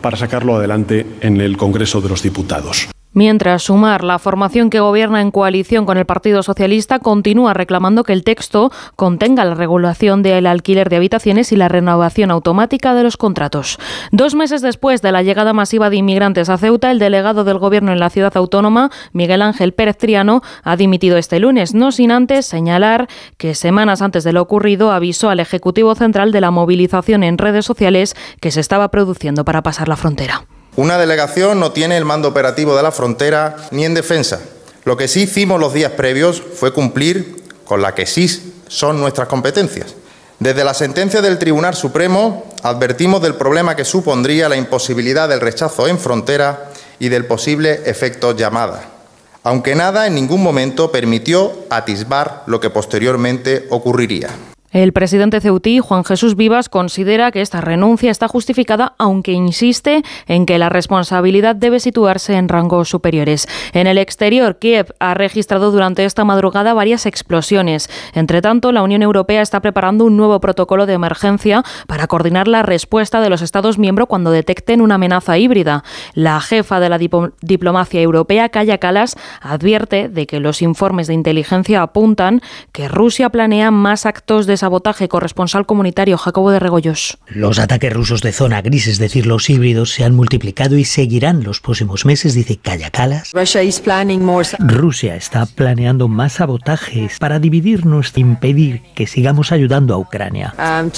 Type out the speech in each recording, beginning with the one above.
para sacarlo adelante en el Congreso de los Diputados. Mientras, Sumar, la formación que gobierna en coalición con el Partido Socialista, continúa reclamando que el texto contenga la regulación del alquiler de habitaciones y la renovación automática de los contratos. 2 meses después de la llegada masiva de inmigrantes a Ceuta, el delegado del Gobierno en la ciudad autónoma, Miguel Ángel Pérez Triano, ha dimitido este lunes, no sin antes señalar que semanas antes de lo ocurrido avisó al Ejecutivo Central de la movilización en redes sociales que se estaba produciendo para pasar la frontera. Una delegación no tiene el mando operativo de la frontera ni en defensa. Lo que sí hicimos los días previos fue cumplir con la que sí son nuestras competencias. Desde la sentencia del Tribunal Supremo advertimos del problema que supondría la imposibilidad del rechazo en frontera y del posible efecto llamada, aunque nada en ningún momento permitió atisbar lo que posteriormente ocurriría. El presidente ceutí, Juan Jesús Vivas, considera que esta renuncia está justificada, aunque insiste en que la responsabilidad debe situarse en rangos superiores. En el exterior, Kiev ha registrado durante esta madrugada varias explosiones. Entre tanto, la Unión Europea está preparando un nuevo protocolo de emergencia para coordinar la respuesta de los Estados miembros cuando detecten una amenaza híbrida. La jefa de la diplomacia europea, Kaja Kallas, advierte de que los informes de inteligencia apuntan que Rusia planea más actos de sabotaje. Corresponsal comunitario Jacobo de Regoyos. Los ataques rusos de zona gris, es decir, los híbridos, se han multiplicado y seguirán los próximos meses, dice Kaja Kallas. Rusia está planeando más sabotajes para dividirnos e impedir que sigamos ayudando a Ucrania.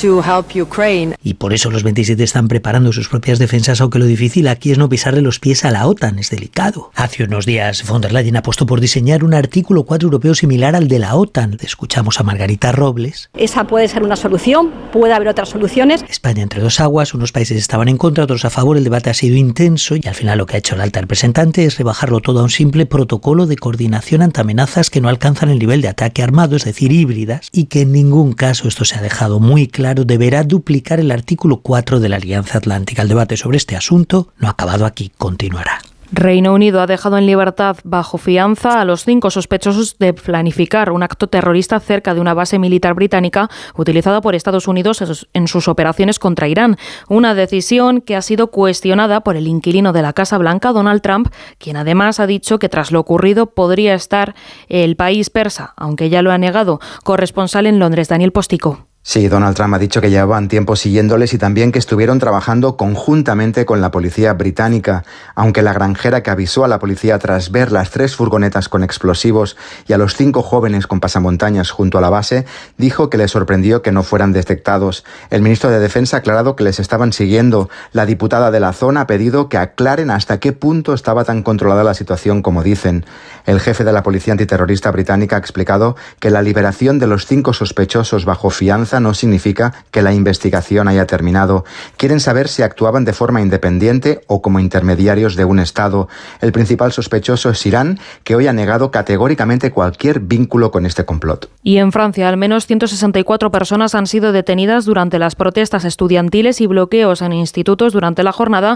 Y por eso los 27 están preparando sus propias defensas, aunque lo difícil aquí es no pisarle los pies a la OTAN, es delicado. Hace unos días von der Leyen apostó por diseñar un artículo 4 europeo similar al de la OTAN. Escuchamos a Margarita Robles. Esa puede ser una solución, puede haber otras soluciones. España entre dos aguas, unos países estaban en contra, otros a favor, el debate ha sido intenso y al final lo que ha hecho la alta representante es rebajarlo todo a un simple protocolo de coordinación ante amenazas que no alcanzan el nivel de ataque armado, es decir, híbridas, y que en ningún caso, esto se ha dejado muy claro, deberá duplicar el artículo 4 de la Alianza Atlántica. El debate sobre este asunto no ha acabado aquí, continuará. Reino Unido ha dejado en libertad bajo fianza a los 5 sospechosos de planificar un acto terrorista cerca de una base militar británica utilizada por Estados Unidos en sus operaciones contra Irán. Una decisión que ha sido cuestionada por el inquilino de la Casa Blanca, Donald Trump, quien además ha dicho que tras lo ocurrido podría estar el país persa, aunque ya lo ha negado. Corresponsal en Londres, Daniel Postico. Sí, Donald Trump ha dicho que llevaban tiempo siguiéndoles y también que estuvieron trabajando conjuntamente con la policía británica, aunque la granjera que avisó a la policía tras ver las 3 furgonetas con explosivos y a los 5 jóvenes con pasamontañas junto a la base, dijo que les sorprendió que no fueran detectados. El ministro de Defensa ha aclarado que les estaban siguiendo. La diputada de la zona ha pedido que aclaren hasta qué punto estaba tan controlada la situación como dicen. El jefe de la policía antiterrorista británica ha explicado que la liberación de los 5 sospechosos bajo fianza no significa que la investigación haya terminado. Quieren saber si actuaban de forma independiente o como intermediarios de un Estado. El principal sospechoso es Irán, que hoy ha negado categóricamente cualquier vínculo con este complot. Y en Francia, al menos 164 personas han sido detenidas durante las protestas estudiantiles y bloqueos en institutos durante la jornada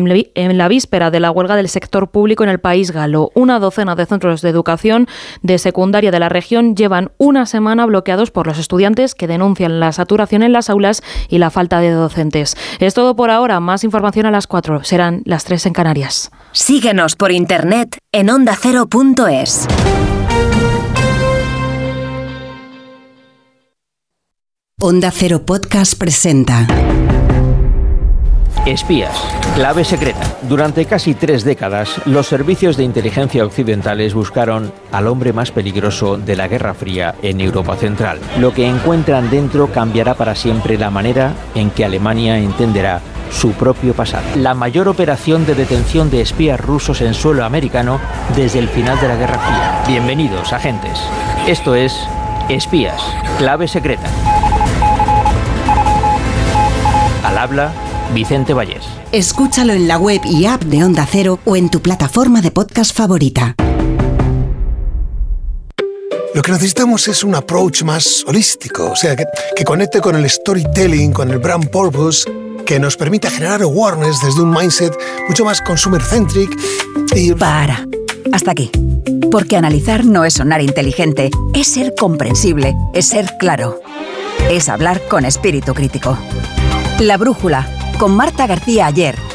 en la víspera de la huelga del sector público en el país galo. Una docena de centros de educación de secundaria de la región llevan una semana bloqueados por los estudiantes que denuncian la saturación en las aulas y la falta de docentes. Es todo por ahora. Más información a las 4. Serán las 3 en Canarias. Síguenos por internet en ondacero.es. Onda Cero Podcast presenta Espías, clave secreta. Durante casi 3 décadas, los servicios de inteligencia occidentales buscaron al hombre más peligroso de la Guerra Fría en Europa Central. Lo que encuentran dentro cambiará para siempre la manera en que Alemania entenderá su propio pasado. La mayor operación de detención de espías rusos en suelo americano desde el final de la Guerra Fría. Bienvenidos, agentes. Esto es Espías, clave secreta. Al habla Vicente Vallés. Escúchalo en la web y app de Onda Cero o en tu plataforma de podcast favorita. Lo que necesitamos es un approach más holístico, o sea, que conecte con el storytelling, con el brand purpose, que nos permita generar awareness desde un mindset mucho más consumer-centric y... Para. Hasta aquí. Porque analizar no es sonar inteligente, es ser comprensible, es ser claro. Es hablar con espíritu crítico. La Brújula, con Marta García Ayer,